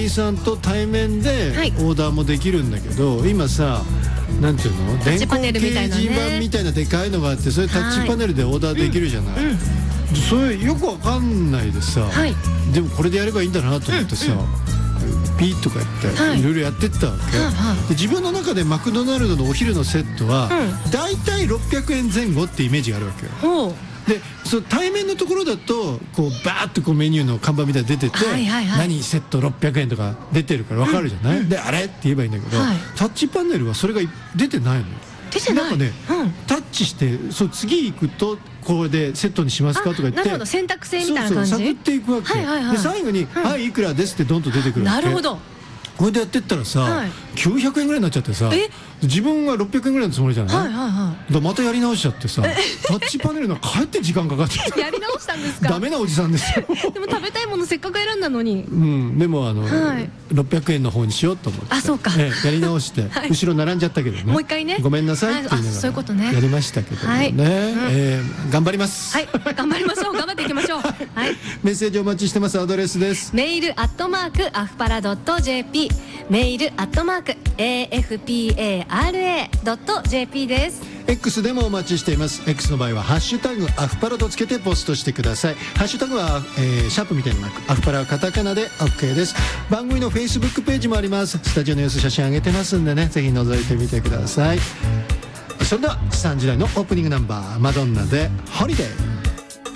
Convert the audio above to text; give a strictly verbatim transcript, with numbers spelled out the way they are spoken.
さんと対面でオーダーもできるんだけど、はい、今さなんていうの電光掲示板みたいなでかいのがあってそれタッチパネルでオーダーできるじゃない、うんうん、それよくわかんないでさ、はい、でもこれでやればいいんだなと思ってさ、うんうん、ピーとかやって、はい、いろいろやってったわけ、はいはい、で自分の中でマクドナルドのお昼のセットは、うん、だいたいろっぴゃくえんぜん後ってイメージがあるわけよ。でその対面のところだとこうバーッとこうメニューの看板みたいに出てて、はいはいはい、何セットろっぴゃくえんとか出てるから分かるじゃない、うん、であれって言えばいいんだけど、はい、タッチパネルはそれが出てないのよ。 出てない。 なんかね、うん、タッチしてそう次行くとこれでセットにしますかとか言ってなるほど選択制みたいな感じ。 そうそう探っていくわけ、はいはいはい、で最後に、うん、はいいくらですってドンと出てくるわけ。 なるほど。 これでやってったらさ、はい、きゅうひゃくえんぐらいになっちゃってさ自分はろっぴゃくえんぐらいのつもりじゃない、はいはいはい、だまたやり直しちゃってさタッチパネルの帰って時間かかってやり直したんですか。 ダメなおじさんですよでも食べたいものせっかく選んだのに、 うん、でもあの、はい、ろっぴゃくえんの方にしようと思ってあそうか、 ね、やり直して、はい、後ろ並んじゃったけどねもう一回ねごめんなさいって言いながらやりましたけどね、はいうんえー、頑張りますはい頑張りましょう頑張っていきましょう、はい、 メッセージお待ちしてます。アドレスですメールアットマークアフパラドット ジェーピー メールアットマーク エーエフピーエーアールエードットジェーピー です。 X でもお待ちしています。 X の場合はハッシュタグアフパラとつけてポストしてください。ハッシュタグは、えー、シャープみたいなマークアフパラはカタカナで OK です。番組の Facebook ページもあります。スタジオの様子写真上げてますんでねぜひ覗いてみてください。それではさんじ台のオープニングナンバーマドンナでホリデー。